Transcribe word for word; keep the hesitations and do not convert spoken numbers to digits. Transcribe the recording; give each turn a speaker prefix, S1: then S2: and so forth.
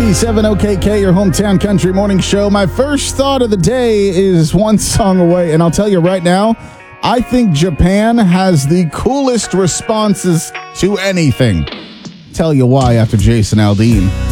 S1: ninety-seven O K K, your hometown country morning show. My first thought of the day is one song away, and I'll tell you right now, I think Japan has the coolest responses to anything. Tell you why after Jason Aldean.